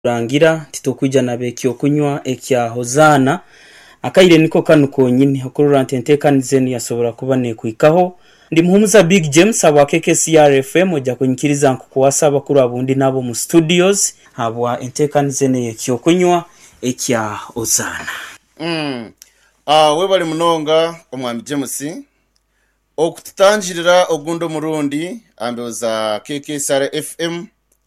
rangira titokwijana bekyo kunywa ekya hozana akaire niko kanu konyine okurura ntentekanize yasobora kubane kwikaho ndi muhumuza Big James aba KKCR-FM ojja kunyikiriza nkukuwasa bakuru abundi nabo mu studios habwa entekanize ekyo kunywa ekya hozana we bali munonga omwami James okututangirira ogundo murundi ambeoza KKCR-FM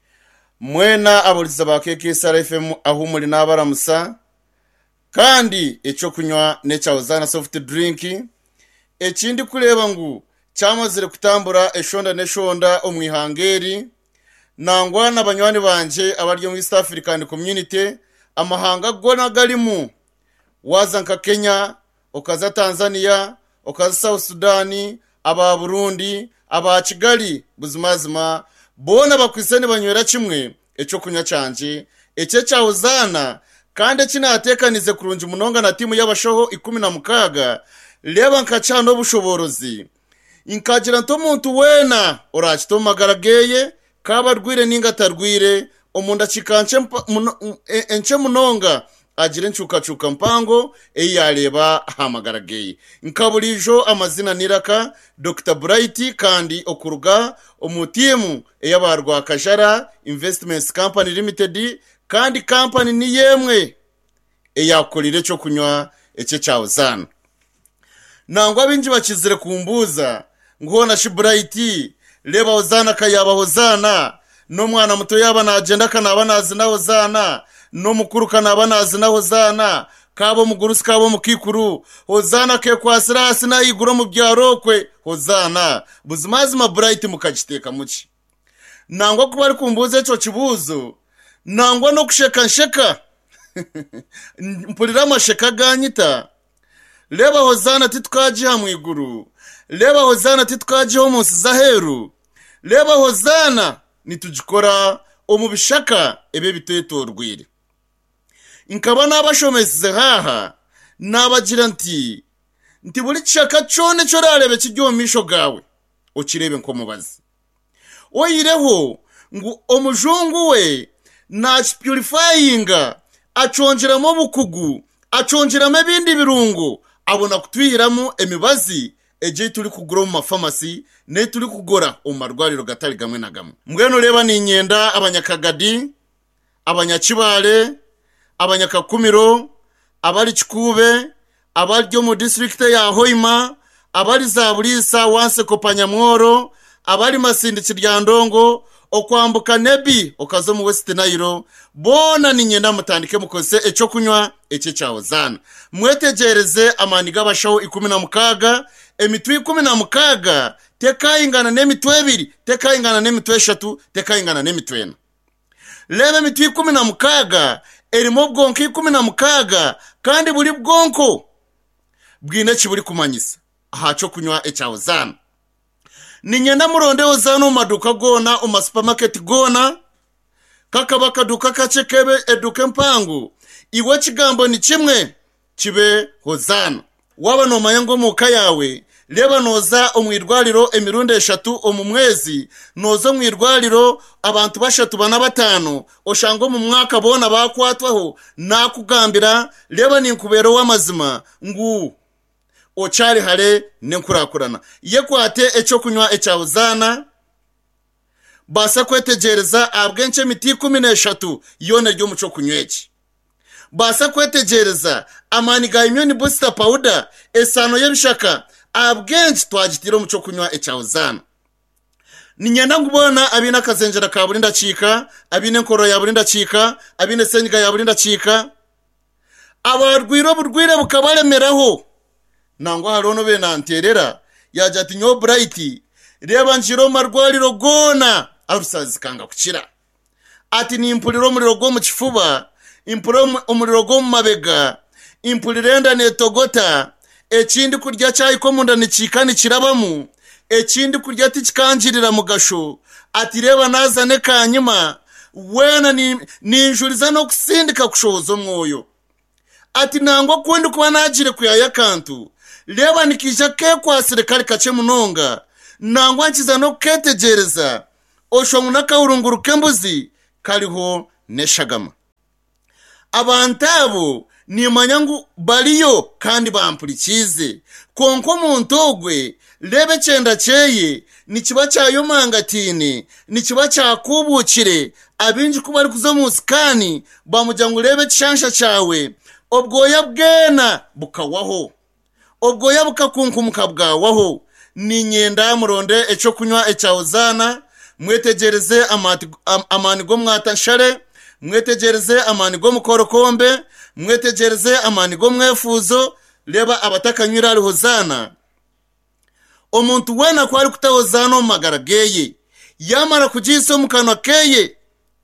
mwena aboliza ba KKCR-FM aho muri nabaramusa kandi echo kunywa necha hozana soft drink ekindi kureba ngu cyamazire kutambura eshonda neshonda omwihangeri nangwa n'abanywani banje abaryo mu East African Community amahanga gona galimu waza nka Kenya okaza Tanzania okaza South Sudan aba Burundi aba Kigali buzimazima bona bakwisene banywera kimwe echo kunya canje eche cha hozana kandi kinatekanize kurunji munonga na timu y'abashoho 16 leba nkacano obushoborozi inkagira nto muntu wena orachito magarageye kaba rwire ninga tarwire omunda chikanche enche munonga agire ncuka mpango eyareba hamagarageye nkabulijo amazina niraka Dr. Bright kandi okuruga omutimu eyabarwa Kajara Investments Company Limited kandi company ni yemwe eyakolire cyo kunywa eche cha hozana nangwa binji bakizire kumbuza ngona shi Bright leba hozana kayaba hozana no mwana muto yaba na agenda kanaba nazina hozana no mukuru kanaba nazina hozana kabo mugurusi kabo mukikuru hozana ke kwasira sina iguro mu byarokwe hozana buzimazima Bright mukagiteka muki nangwa kuba ari kumbuza echo kibuzo nangwa no kusheka mpulira amasheka ganyita leba hozana titwaji hamwe iguru leba hozana titwaji ho munsi zaheru leba hozana nitujikora omubishaka ebe bitetorwire inkaba nabashomesize haha nabagira nti buri chaka chone cyo rarebe kijyomisho gawe okirebe nko mubazi oyireho ngu omujungu we na purifyinga achongeramo bukugu achongeramo ebindi birungo abona kutwihiramo emibazi eje turi kugura mu mafamasi ne turi kugora omarwariro gatari gamwe na gamwe mbweno reba ni nyenda abanyakagadi abanyakibale abanyakakumiro abari Kikube abaryo mu district ya Hoima abari za Bulisa wanse kopanyamworo abari Masindi Kiryandongo okwambuka Nebi okazo mu West Nile bona ni nyenda mutandike mukose echo kunywa eche cha hozana mwetegereze amani gabashaho 16 emitwe 16 tekayingana nemitwe 2 tekayingana nemitwe 3 tekayingana nemitwe 4 lebe mitwe 16 erimo bwonko 16 kandi buri bwonko bwine kiburi kumanyisa ahacho kunywa echa hozana ni nyenda muronde hozana maduka gona o supermarket gona kakabaka duka kachekebe eduke mpangu iwe kigambo ni kimwe kibe hozana waba no mayango muka yawe leba noza omwirwaliro emirundi 3 omumwezi noza omwirwaliro abantu 3 bana 5 oshango mu mwaka bona bakwatwaho nakugambira leba ninkubero w'amazima ngu ochari hare nenkurakurana yekwate echo kunywa echa hozana basa kwetegereza abwenche miti 13 yone ryo muco kunyweki basa kwetegereza amani ga immune booster powder esano yebishaka abwenche twagitiro muco kunywa echa hozana ninyenda ngubona abina kazenjera ka burinda cika abine nkoro ya burinda cika abine senyiga ya burinda cika abarwiro burwire bukabaremeraho nangwa harono be nanterera yaje ati nyo Bright reba njiro marwariro gona arusazi kanga kukira ati ni impuliro muri go mu kifuba impuliro umuriro go mu mabega impulirenda netogota ekindi kurya cyayi ko munda nicikani kirabamu ekindi kurya tikikanjirira mu gasho ati reba nazane kanyuma wena ni injuriza no kusindika kushozo mwoyo ati nangwa kundi kuba najire kuyaya kantu leba nikija ke kwa serikali kache munonga nangwa nkiza no ketegereza osho munaka urunguru kembuzi kaliho neshagama abantu abo nimanya ngu bariyo kandi bampurikize konko muntu ogwe lebe cyenda cyeye nikiba cyayomangatini nikiba cyakubukire abinji kuba ari kuzo musikani bamujya ngo lebe kishansha cyawe obwoya bwena bukawaho obwoya bukakunkumuka bwawaho ni nyenda muronde eco kunywa ecyawuzana mwetegereze amani go mwatanshare mwetegereze amani go mukorokombe mwetegereze amani go mwefuzo leba abatakanyura ari hozana omuntu wena kwari kutahozana omagara geye yamara kujiso mukanwa keye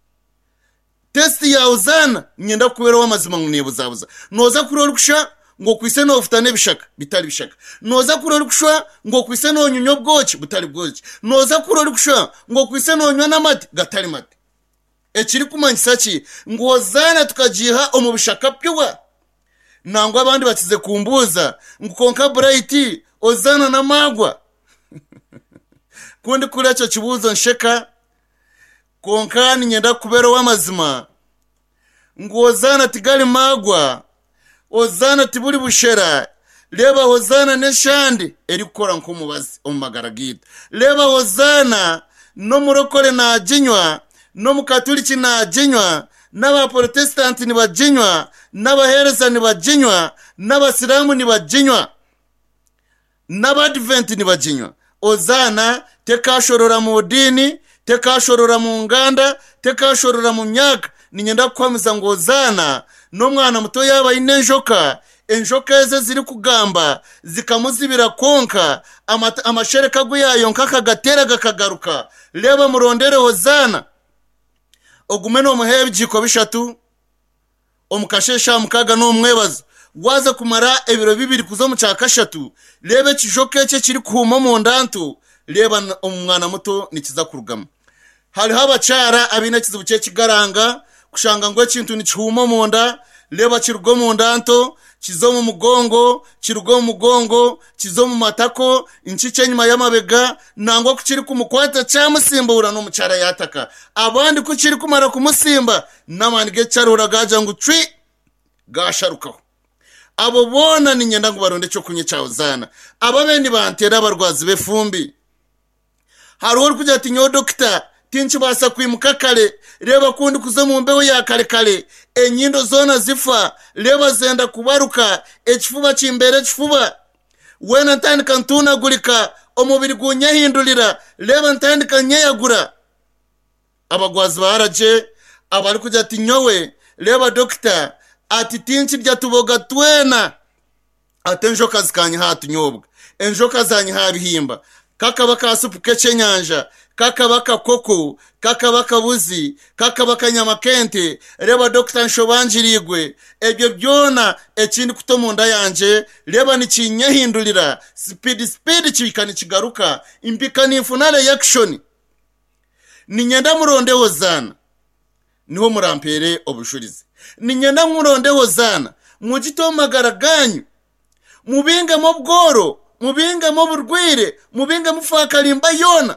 testi ya hozana nyenda kubera wamazima ngunebuzabuza noza kurora kusha ngo kwise no ufitane bishaka bitari bishaka noza kurora kusha ngo kwise no nyunyo bwoki butari bwoki noza kurora kusha ngo kwise no nywa namati gatari mati ekiri kumanyisa ki ngo hozana tukajiha omubishaka pyuwa nangwa abandi bakize kumbuza ngo konka bright ozana na magwa kundi kuri icyo kibuzo nsheka konka ni nyenda kubera wamazima ngo ozana tigali magwa ozana tiburi bushera leba hozana neshandi eri gukora nk'umubazi omumagara gita leba hozana no murokore na jinywa no mukatoliki na jinywa n'aba protestant ni bajinywa n'abahereza ni bajinywa n'abasilamu ni bajinywa n'abadvent ni bajinywa ozana tekashorora mu dini tekashorora mu nganda tekashorora mu myaka ni nyenda kwamiza ngo ozana no mwana muto yaba inenjoka enjoka ze ziri kugamba zikamuzibira konka amashereka guyayo nkakagatera gakagaruka leba murondere hozana ogume no muhebjiko bishatu omukashesha mukaga no mwebazo waza kumara ebiro bibiri kuzo mu cyakashatu lebe kijoke cye kiri kuhuma mu ndantu leba umwana muto nikiza kurugama hari habacara abina kizibuke kigaranga kushanga ngo ikintu ni cyuma mu nda leba kirugo mu ndanto kizo mu mugongo kirugo mu mugongo kizo mu matako inchice nyuma y'amabega nangwa kukiri kumukwata cyamusimbura no mucara yataka abandi kukiri kumara kumusimba namanige cyarura gaja ngo twi gasharukaho abo bona ni nyenda ngo baronde cyo kunye cyawuzana ababeni bantera abarwazi befumbi hari uri kujya ati nyo doctor tinchi basa kwimuka kale reba kundi kuzo mu mbeho ya kale kale enyindo zona zifa reba zenda kubaruka ekifuba kimbere kifuba wena ntandika ntunagurika omubiri gunyahindulira reba ntandika nyeyagura abagwazi baraje abari kujya ati nyowe reba doctor ati tinchi byatuboga twena atenjoka zikanye hatunyobwa enjoka zanyi habihimba kakabaka supu kechenyanja kakabaka koko kakabaka buzi kakabaka nyamakente reba Dr. Nshobanjirigwe ebyo byona ekindi kutomunda yanje reba nikinyahindulira speed kibikani kigaruka impikani infunale yaction ni nyenda muronde hozana niho murampere obushurize ni nyenda muronde hozana mugito magaraganyu mubinga mo bworo mubinga mo burwire mubinga mufakalimba yona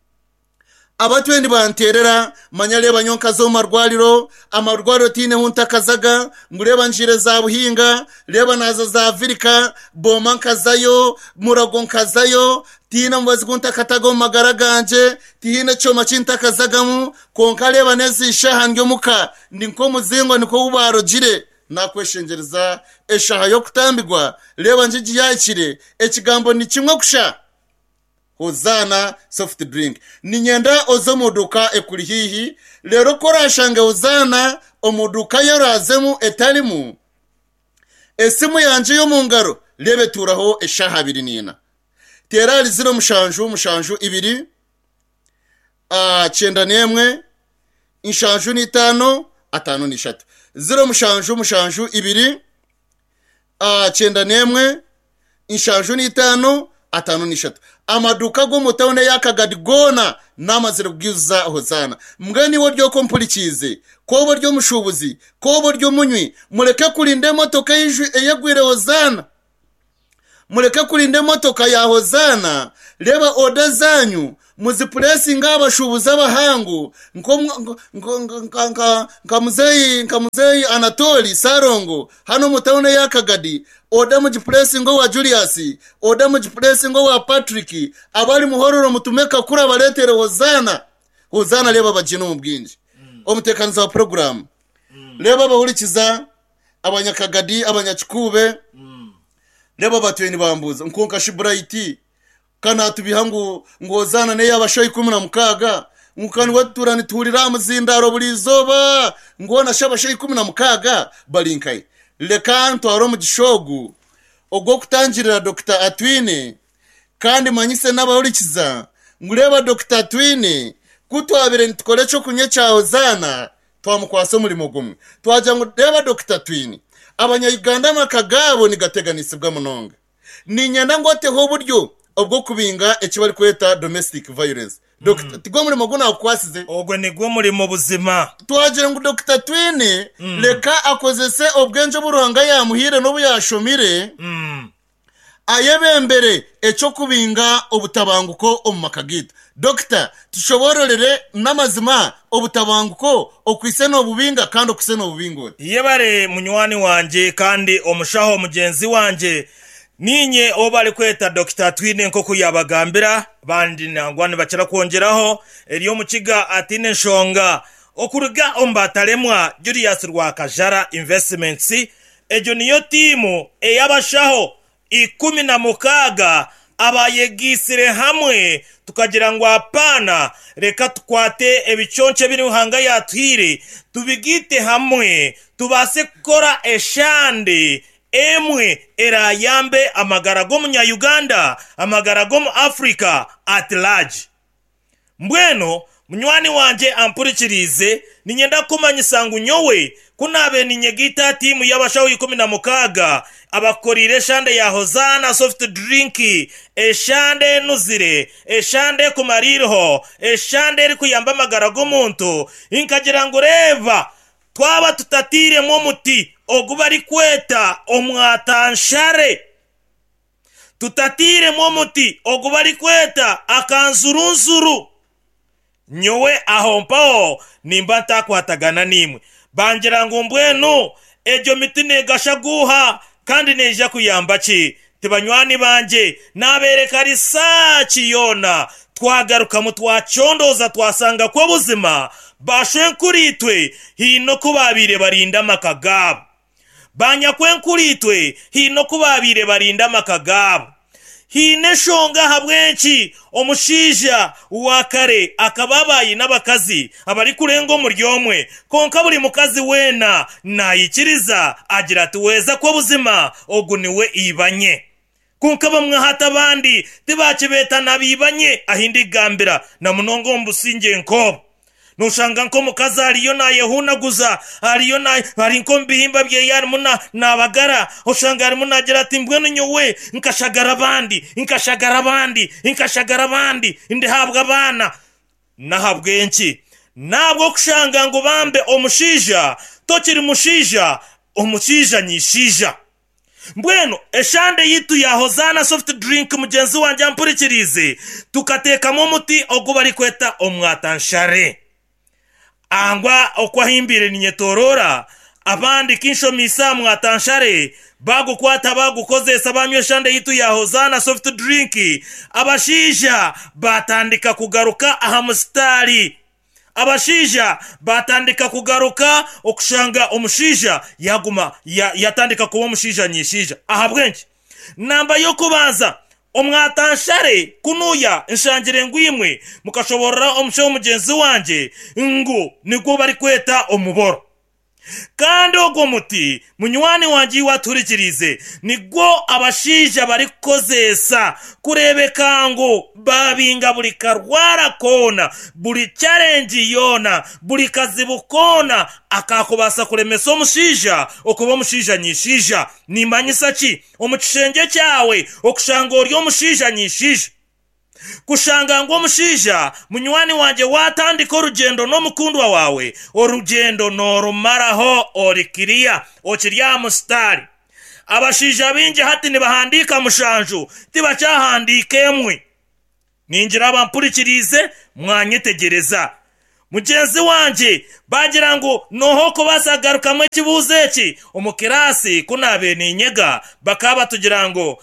abatwendi banterera manyareba nyonka zo marwaliro amarwaliro tine huntakazaga ngureba njire za buhinga reba naza za Afrika boma nkazayo murago nkazayo tina mbazi kuntakatago magaraganje tihine choma cintakazagamu konka reba nezisha hangyo muka ndinko muzingo niko ubarogire nakweshengereza eshaha yo kutambigwa reba njiji yakire ekigambo ni kimwe kusha hozana soft drink ni nyenda ozo muduka ekuri hihi lero korashanga hozana omuduka yarazemu etalimu esimu yanje yo mungaro lebe turaho eshaha biri nina terali ziro mushanju ibiri cyenda nemwe inshanju ni 5 atanu ni 3 ziro mushanju ibiri cyenda nemwe inshanju ni 5 atanu ni 3 amaduka go mutawone yakagadigona namazire bwiza hozana mgani wodyo kompulikize kobo ryo mushubuzi kobo ryo munywi mureke kurinde motoka yijwe eyagwire hozana mureke kurinde motoka ya hozana reba oda zanyu muzipuresinga abashubuza abahangu nka muzeyi Anatoli Sarongo hano mutawune yakagadi oda mugipuresingo wa Julius oda mugipuresingo wa Patrick abari muhororo mutumeka kuri abaletere Hozana leba bajino mu bwinji omutekanza wa program leba bahurikiza abanyakagadi abanyakikube leba batweni bambuza nkonka Shibraiti kana tubihangu ngozana ne yabashoyi 16 nkani waturani turira muzindaro bulizoba ngona shabashoyi 16 balinkai lekanto aro mu gishogu ogwo kutangirira Dr. Atwine kandi manyise n'abahurikiza ngureba Dr. Atwine kutwabire ntukole cyo kunye cyaho zana twamukwaso muri mugumwe twaje ngo reba Dr. Atwine abanya-Uganda makagabo ni gateganisi bwa munonga ni nyanda ngote ho buryo ubwo kubinga ekibari kweta domestic violence Dr. Tigo muri muguna akwasize ogwe nigwo muri mu buzima twaje ngo Dr. Twine leka akozese obwenje buruhanga yamuhire no buyashomire ayebembere eco kubinga obutabanguko omumakagita Dr. tushobororere namazima obutabanguko okwise no bubinga kandi okwise no bubingo yebare munywani wanje kandi omushaho mugenzi wanje ninye obali kweta Dr. Twine nko kuyabagambira bandi nangwane bacira kongeraho eriyo mukiga Atine Nshonga okuruga ombataremwa Julius Rwakajara Investments ejo niyo timu eyabashaho 16 abayegisire hamwe tukagira ngo apana reka tukwate ebiconce biri muhanga yatwire tubigite hamwe tubase kora eshande emwe erayambe amagarago munya-Uganda amagarago mu Africa at large mbweno munywani wanje ampurikirize ninyenda kumanyisangu nyowe kunabe ninyegita timu y'abashaho 16 abakorire eshande ya Hozana soft drink eshande nuzire eshande kumaririho eshande eri kuyamba amagarago muntu inkagira ngo reva twaba tutatire mu muti ogubari kweta omwatanshare tutatire mu muti ogubari kweta akanzurunzuru nyowe aho mpao nimba ntakwatagana nimwe bangira ngo mbwenu ejo mitine gashaguha kandi neja kuyamba ki tibanywani banje nabereka risachi yona twagaruka mu twacondoza twasanga ko buzima bashwenkuritwe hino kubabire barinda makagabo banyakwenkuritwe hino kubabire barinda makagabo hine shonga habwenchi omushija wakare akababayi n'abakazi abari kurengo muryomwe konka buri mukazi wena nayikiriza agira tuweza ko buzima oguniwe ibanye konka bamwe hata bandi tibakibeta nabibanye ahindi gambira na munongo mbusinge nko nushanga nko mukazi ariyo nayehunaguza ariyo ari nko mbihimba bye yari muna nabagara ushanga ari munagira ati mbwenu nyowe nkashagara abandi inde habwa abana nahabwenki nabwo kushanga ngo bambe omushija tokiri mushija omushija nyishija mbwenu eshande yitu ya Hozana soft drink mugenzi wanje ampurikirize tukateka mu muti ogubari kweta omwatanshare angwa okwahimbire ninyetorora abandi kinsho misa mwatanshare bagukwata bagukozesa banywe shande yitu ya Hozana soft drink abashija batandika kugaruka ahamustari abashija batandika kugaruka okushanga omushija yaguma yatandika kuba omushija nyishija ahabwenki namba yo kubanza omwatanshare kunuya nshangire ngwimwe mukashobora omusho mugenzi wanje ngo niko bari kweta omuboro kandi ogwo muti munywani wanje waturikirize nigwo abashija bari kozesa kurebeka ngo babinga buri karwara kona buri challenge yona buri kazibu kona akakubasa kuremesa omushija okuba omushija nyishija nimanyisa ki omukishenge cyawe okushanga ori omushija nyishija kushanga ngo omushija munywani wanje watandika orugendo n'omukundwa wawe orugendo norumaraho orikiriya okirya mustari abashija bingi hati nibahandika mushanju tibacyahandika emwe ninjira abampurikirize mwanyitegereza. Mugenzi wanje bagira ngo noho ko basagaruka mu kibuzo eki umukirasi kunabe ninyega bakaba tugira ngo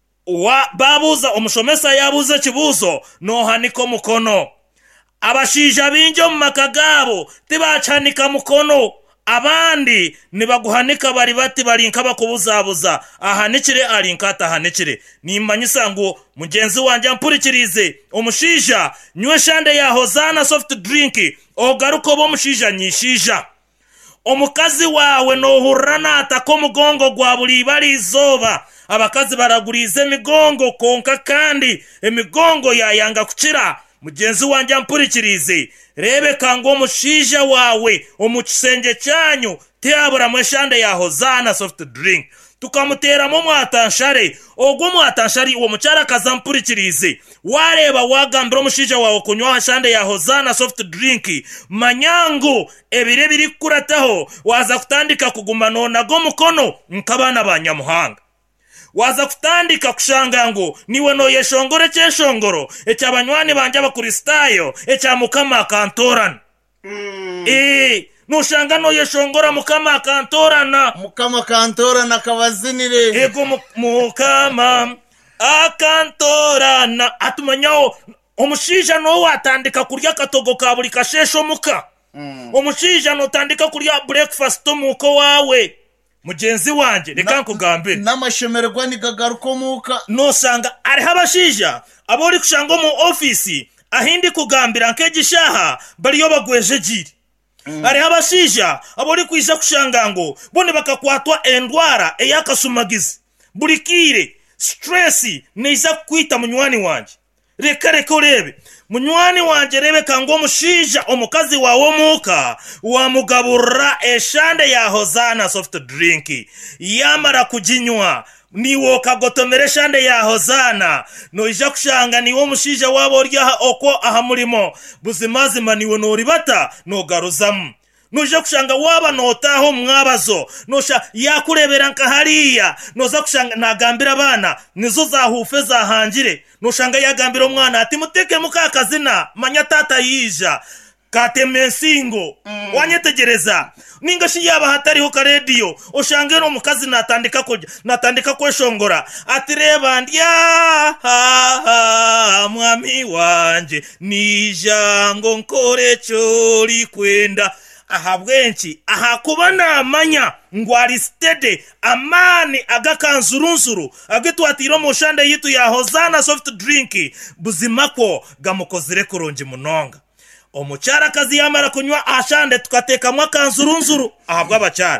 babuza umushomesa yabuze kibuzo noha niko mukono. Abashija binjo mu makagabo tibacanika mukono, abandi nibaguhanika bari bati barinka bakubuzabuza ahanikire arinkata ahanikire. Nimanyisa ngo mugenzi wanje ampurikirize umushija nywe shande ya Hozana soft drink ogaruko bo mushija nyishija. Omukazi wawe nohurana atako mugongo gwa buli bali izoba. Abakazi baragurize migongo konka kandi emigongo yayanga kukira. Mugenzi wanje ampurikirize rebeka ngo mushija wawe omukisenge cyanyu teabura mweshande ya Hozana soft drink tukamutera mu mwatanshare ogwo mwatanshari uwo mucara kazampurikirize wareba wagambira mushija wawe kunywa shande ya Hozana soft drink manyango ebire biri kurataho waza kutandika kuguma nonago mukono nkabana banyamuhanga. Waza kutandika kushanga ngo niwe no yeshongore cyeshongoro ecy'abanywani banje abakristayo ecya mukama kantorana. Nushanga no yeshongora mukama kantorana kabazinire ego mukama akantorana atumanyaho omushija no watandika kurya katogo ka buri kashesho muka. Omushija no tandika kurya breakfast muko wawe. Mugenzi wanje reka nkugambire n'amashemerwa ni gagaruko muka nosanga ari habashija abori kushanga mu office ahindi kugambira nkegishaha bari yo bagweje jiri. Ari habashija abori kwisha kushanga ngo bone bakakwatwa endwara eyakasumagizi burikire stress niza kwita munywani wanje. Reka urebe munywani wanje rebeka ngo mushija omukazi wawe muka wamugabura eshande ya Hozana soft drink yamara kujinywa niwo kagotomere shande ya Hozana noija kushanga niwo mushija wabo rya oko aha murimo buzimazima niwo noribata nogaruzamu. Noja kushanga waba notaho mwabazo nosha yakurebera nkahariya noza kushanga nagambira abana nizo zahufe zahangire noshanga yagambira umwana ati muteke mukakazina manya tata yija katemensingo wanyitegereza ningashi yaba hatariho ka radio oshangero omukazi natandika kweshongora ati reba ndya mwami wanje nija ngo nkore cyori kwenda. Aha bwenchi aha kubana amanya ngwari stede amani agakanzurunzuru agitwatiro mu shande yitu ya Hozana soft drink buzimako gamukozire kuronje munonga. Omucara kazi yamara kunywa ashande tukateka mwakanzurunzuru ahabwa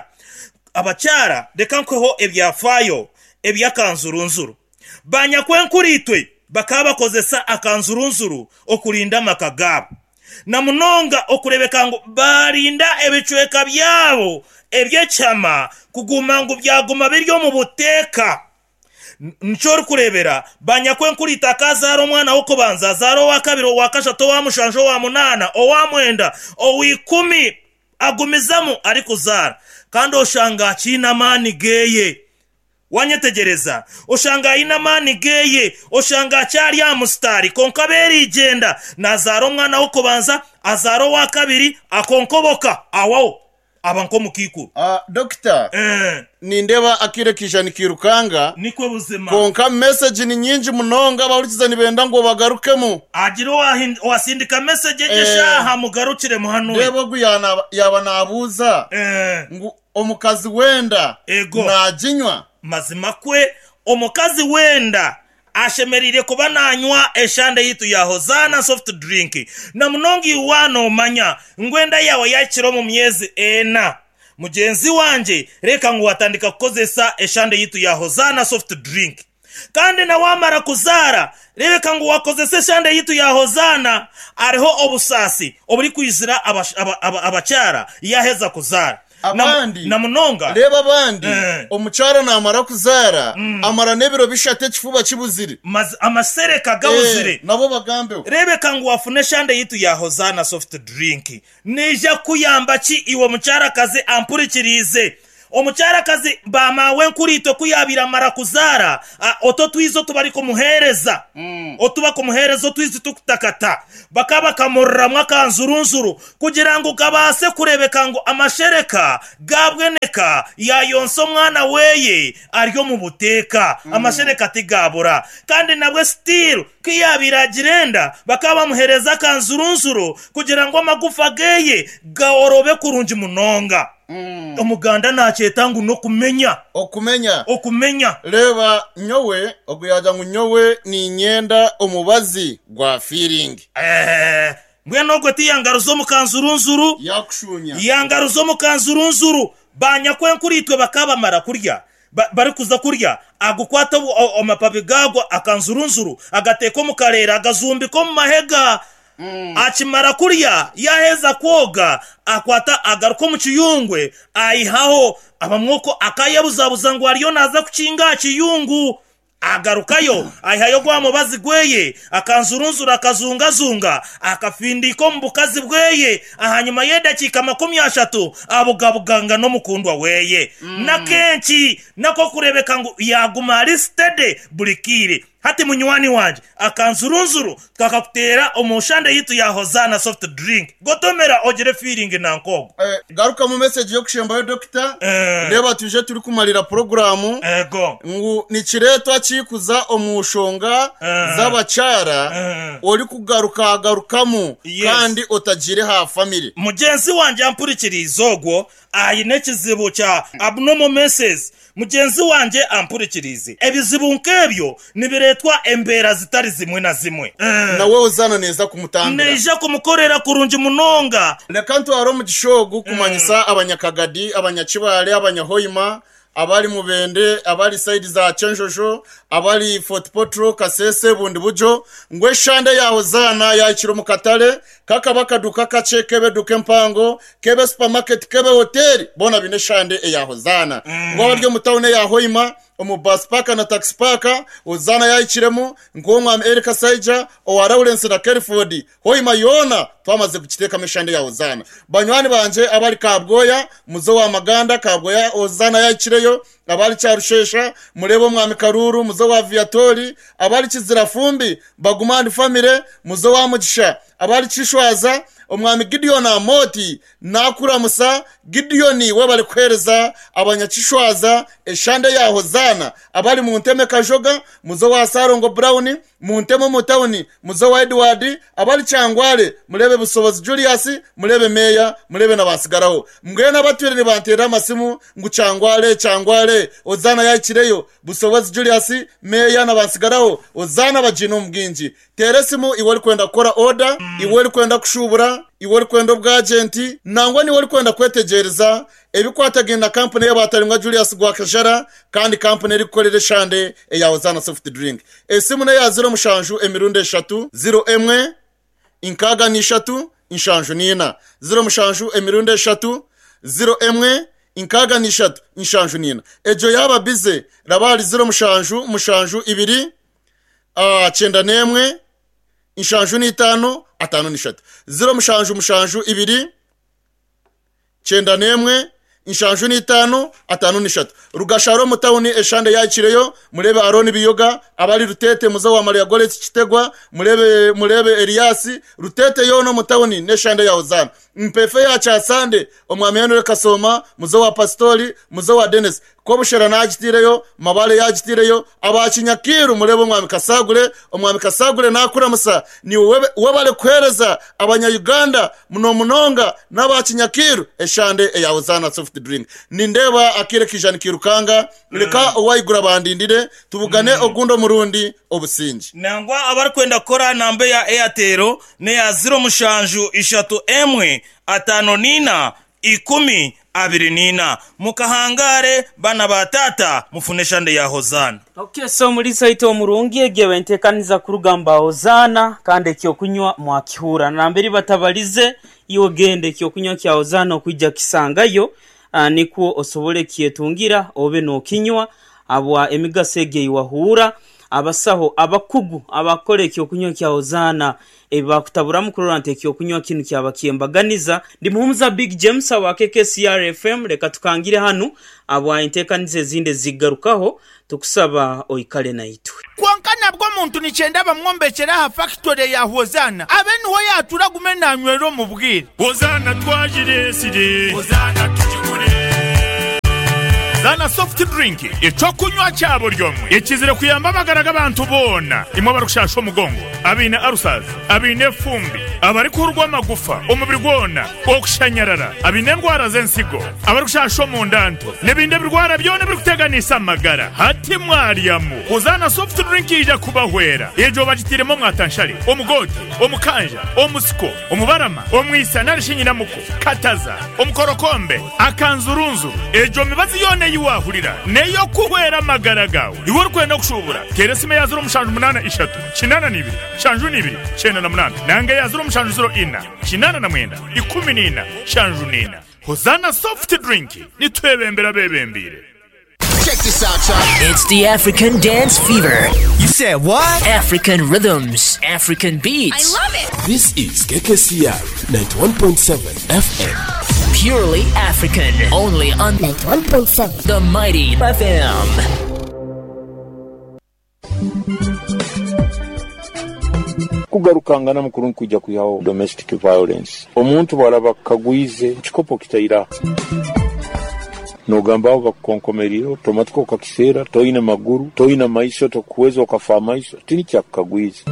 abacara reka nkoho ebyafayo ebyakanzurunzuru banya kwenkuritwe bakaba kozesa akanzurunzuru okurinda makagabo na munonga okurebeka ngo barinda ebicweka byabo ebyechama kuguma ngo byaguma biryo mu buteka. Nchori kurebera banyakwe nkurita kazaro mwana uko banza zaro wa kabiri wa kashato wa mushanjo wa munana o wa mwenda o wikumi agumizamu ari kuzara kandi oshanga china mani geye wanyitegereza oshanga ina mani geye oshanga cyari ya mustari konkaberi igenda nazaro mwana uko banza azaro wa kabiri akonkoboka awawo abanko mukikuru. Doctor nindeba akirekisha nikirukanga nikwe buzima konka message ni nyinji munonga bawurikiza nibenda ngo bagarukemo agiro wasindika message jeshaha mugarukire muhanu rebo guyana yaba nabuza ngo omukazi wenda najinywa mazima kwe omukazi wenda ashemerire kuba nanywa eshande yitu ya Hozana soft drink na munongi wano manya ngwenda yawe yakiro mu myezi ena. Mugenzi wanje reka ngo watandika kukozesa eshande yitu ya Hozana soft drink kandi na wamara kuzara reka ngo wakozesa eshande yitu ya Hozana ariho obusasi oburi kwizira abacyara yaheza kuzara abandi na munonga reba abandi omucara namara kuzara amara nebiro bishate kifuba kibuzire amasereka gawuzire nabo bagambe rebeka ngo wafune shande yitu ya Hozana soft drink neja kuyamba ki iwo mucara kaze ampurikirize omukyarakazi bamawe nkurito kuyabira mara kuzara oto twizo tubari kumuhereza otuba kumuhereza otwizi tukutakata bakaba kamurramwa akanzurunzuru kugira ngo kabase kurebeka ngo amashereka gabweneka yayonso mwana weye aryo mu buteka amashereka tigabura kandi nabwe still kiyabira girenda bakaba muhereza akanzurunzuru kugira ngo amagufa geye gaorobe kurunji munonga omuganda nachetangu no kumenya reba nyowe oguyaja ngo nyowe ni nyenda omubazi gwa feeling mbwene ogwe tiyangaruzo mukanzurunzuru yakushunya yangaruzo mukanzurunzuru banyakwenkuritwe bakabamara kurya bari kuza kurya agukwata omapapi gago akanzurunzuru agateko mukarera agazumbiko mu mahega akimara kurya yaheza koga akwata agaruko mu kiyungwe ayihaho abamwoko akayabuzabuza ngo ariyo naza kukinga kiyungu agarukayo ayihayo gwa mubazi gweye akanzurunzura akazungazunga akafindiko mu bukazi bweye ahanyuma y'edakika 30 abugabuganga no mukundwa weye na kenshi nako kurebeka ngo yaguma ari steady burikire hati munywani wanje akanzurunzuru kakakutera omushande yitu ya Hozana soft drink gotomera ogere feeling nankogo garuka mu message yo kushembayo doctor reba tuje turi kumalira programu ngo ni kiretwa kikuza omushonga z'abacara ori kugarukamu kandi otagire ha family mugenzi wanje ampurikirizogo ayine kizibu cha abnormal messes mugenzi wanje ampurikirize ebizibu nkebyo nibiretwa embera zitari zimwe na zimwe nawe uzana neza kumutangira neje kumukorera kurunji munonga lekantu aro mu gishogu kumanyisa abanyakagadi abanyakibale abanyahoyima abali mubende abali side za Chenjojo abali Fort Potro Kasese bundi bujo ngwe shande ya Hozana ya ikiro mukatale kakabaka duka kachekebe duke mpango kebe supermarket kebe hotel bona bine shande ya Hozana ngo baryo mutawune ya Hoima omu bus park na taxi park Hozana ya ikiremo ngo mwa Erika Saija o Lawrence na Kerford Hoima yona twamaze gukiteka meshande ya Hozana banywani banje abali Kabgoya muzo wa Maganda Kabgoya Hozana ya ikireyo abali Charushesha murebo mwami Karuru muzo wa Viatori abali Kizirafumbi Bagumani family muzo wa Mugisha abali Kishwaza omwami Gideon Amoti nakuramusa Gideon we bali kwereza abanyakishwaza eshande ya Hozana abali mu nteme Kajoga muzo wa Sarongo Brown mu nteme Mutawuni muzo wa Edward abali Cyangwale murebe Busobozi Julius murebe Meya murebe nabasigaraho mbwe n'abatwire ni bantera amasimu ngo Cyangwale Hozana ya ikireyo Busobozi Julius Meya nabasigaraho Hozana bajino mginji teresimu iwali kwenda kora order iwali kwenda kushubura iwali kwenda bwagenti nangwa ni wali kwenda kwetegereza ebikwatagenda company y'abatarimwa Julius Gwakajara kandi company rikorere shande ya Hozana soft drink esimu ne ya 0 mushanju emirunde 3 01 inkaga ni 3 inshanju nina 0 mushanju emirunde 3 01 inkaga ni 3 inshanju nina ejo yaba bize rabali 0 mushanju 2 chenda nemwe inshanju ni 5 atano ni 3 0 mushanju 2 chenda nemwe inshanju ni 5 atano ni 3 rugasharo mutawuni eshande yakireyo murebe Aroni Biyoga abali Rutete muzo wa Maria Goret Kitegwa murebe Elias Rutete yono mutawuni neshande ya Hozana mpefe ya Chasande omwameno Kasoma muzo wa Pastori muzo wa Dennis kobushera nagitireyo mabale yagitireyo abakinyakiru murebe omwami Kasagule nakuramusa ni wabale kwereza abanya Uganda munonga n'abakinyakiru eshande ya Hozana soft drink nindeba akire kijani kirukanga leka owayigura bandindire tubugane ogundo murundi obusinji nangwa abari kwenda kora nambe ya Airtel ne ya 0 mushanju 3 atano nina 10 abiri nina mukahangare bana batata mufune shande ya Hozana. Okay, so muri site omurungi egewe ntekaniza kurugamba Hozana kandi kyo kunywa mwakihura nambere batabalize iyo gende kyo kunywa kya Hozana okwijja kisangayo nikuo osobole kietungira obe no kinywa abwa emigasege iwahura abasaho abakugu abakole ekyokunywa kya Hozana bakutabura mu kurorante ekyokunywa kinu kyabakiyembaganiza ndi muhumuza Big James wa KKCR FM. Reka tukangire hano abwa intekanize zinde zigarukaho tukusaba oikale na itwe kwankana bwo muntu nichenda bamwombekera ha factory ya Hozana abenu ho yaturagume na nywero mu bwire Hozana twajire sire Hozana tujugure Zana soft drink icyokunywa cyabo ryomwe ikizire kuyamba bagaraga abantu bona imwe barushasho mugongo abine arusaz abine fumbi abari kurwa magufa umubiri gwona okushanyarara abine ndwara zensigo abarushasho mu ndanto nebinde birwara byone biri kuteganisa amagara hati mwariyamu Hozana soft drink ija kubahwera ejo bagitiremo mwatanshari omugoti omukanja omusiko omubarama omwisa narishinyina muko kataza omukorokombe akanzurunzu ejo mibazi yone yiwahurira neyo kuhwera amagara gawe iwe rukwenda kushubura teresime yazura umushanju 83 82 shanju 2 98 nange yazura umushanju 04 89 14 shanju 9 Hozana soft drink nitwebembera bebembire. Check this out, y'all. It's the African dance fever. You said what? African rhythms, African beats. I love it. This is KKCR 91.7 FM. Purely African. Only on 91.7 the Mighty FM. Kugarukanga na mukuru kujja kuyaho domestic violence. Omuntu baraba kagwize chikopo kitayira. Nogamba bakonkomeriro tomatiko kakisera toina maguru toina maiso tokuweza okafa maiso tini kyakagwize.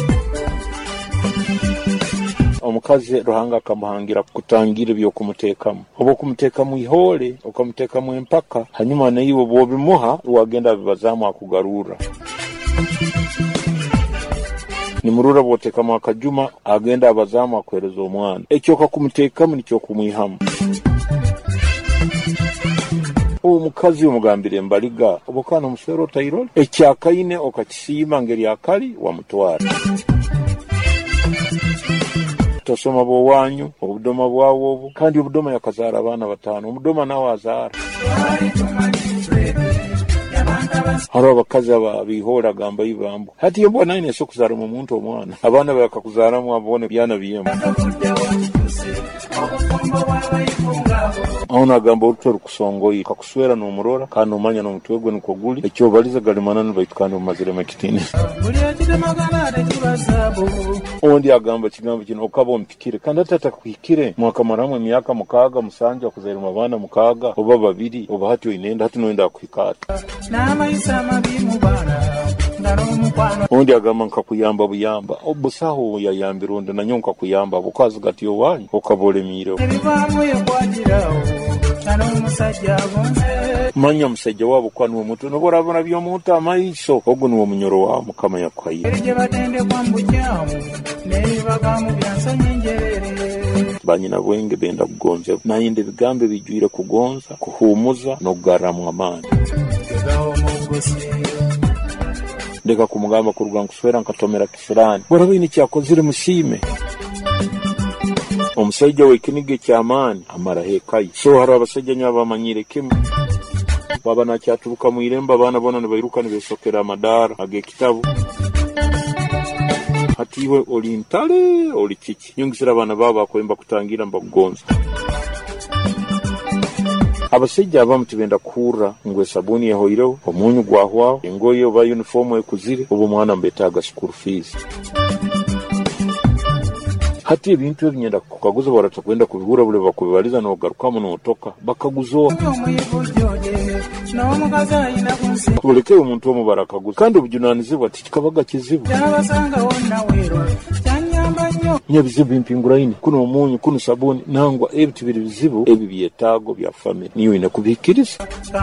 Omukazi ruhanga kamuhangira kutangira byo kumutekamu obo kumutekamu ihole okamutekamu empaka hanyuma nayibo bobimuha wagenda bibazamu akugarura nimurura botekamu akajuma agenda abazamu akwereza omwana ekyo kakumutekamu nicyo kumwihamu omukazi omugambire mbaliga obokana musero tayirole ekyakaine okakisima ngeri akali wa mutwara tosoma bo wanyu obudoma bwawo obu kandi obudoma yakazara abana batano obudoma nawe azara haro abakazi abihora gamba ibambo hati yombo nine so kuzara mu muntu omwana abana bakakuzara mu abone byana biyemo auna gamba utoru kusongoyi kakuswera no murora kandi umanya no mutwegwe nuko guli ekyo baliza galimanana bayitukana mu mazire makitini ondi agamba kigambo kino okabo mpikire kandi atata kwikire mwaka maramwe myaka mukaga musanja kuzera mu bana mukaga oba babiri oba hati inenda hati noenda kwikata nama isama bimubana ondi agamba nkakuyamba buyamba obusaho yayambironde nanyonka kuyamba bukazi gati yowanyu okabole miro manya musajja wabo kwanu omuntu noborabona byomuntu amaiso ogu nuwo munyoro wa mukama yakwaye banyina bwenge benda kugonza nayinde bigambe bijwire kugonza kuhumuza no kugaramwa amani ndeka kumugamba kuruganga kuswera nkatomera kifirani borabini cyakozire mushime omusajja wekinige kyamani amara hekayi so haro abasajja nyabamanyire kimu baba na cyaturuka mu iremba bana bona ne bayiruka ne besokera amadara age kitabu hatiwe olintale olichichi nyungisira abana baba kwemba kutangira mbagonza abasajja abamutibenda kura ngwe sabuni yahoireho omunyu gwahwa engoyo ba uniform ekuzire obo mwana mbetaga school fees hati ebintu ebinyenda kukaguza baratakwenda kubigura bule bakubibaliza no garukamu no toka bakaguzo kuleke omuntu omubarakaguza kandi obujunanizibwa tikabaga kizibu nyabizibu impinguraine kuno omunyu kuno sabuni nangwa ebitibiri bizibu ebi byetago bya family niyo ina kubikiriza